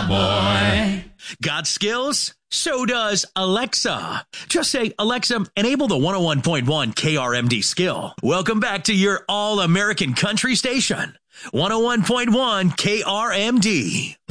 boy. Got skills? So does Alexa. Just say, Alexa, enable the 101.1 KRMD skill. Welcome back to your all-American country station, 101.1 KRMD.